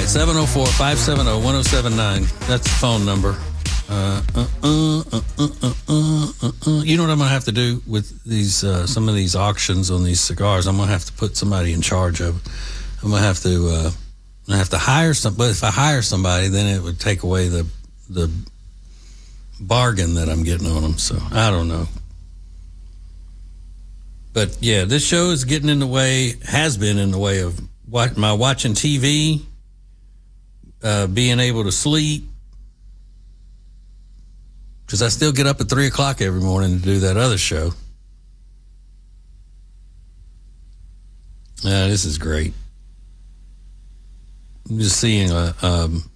right, 704-570-1079. That's the phone number. You know what I'm going to have to do with these some of these auctions on these cigars? I'm going to have to put somebody in charge of it. I'm going to have to hire some. But if I hire somebody, then it would take away the bargain that I'm getting on them. So I don't know. But yeah, this show is getting in the way. Has been in the way of my watching TV, being able to sleep. Because I still get up at 3 o'clock every morning to do that other show. This is great. I'm just seeing